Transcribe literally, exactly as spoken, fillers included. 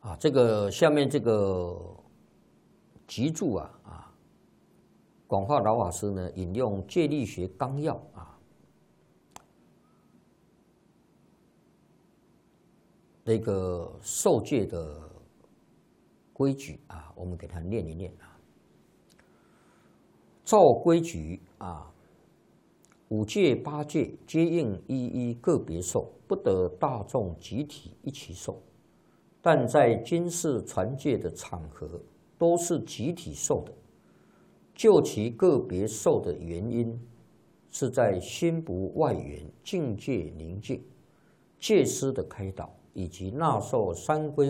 啊，这个下面这个集注啊啊，广化老法师呢引用戒律学纲要啊那个受戒的规矩啊，我们给他念一念啊。照规矩啊，五戒八戒皆应一一个别受，不得大众集体一起受。但在今世传戒的场合，都是集体受的。就其个别受的原因，是在心不外缘、境界宁静、戒师的开导，以及纳受三规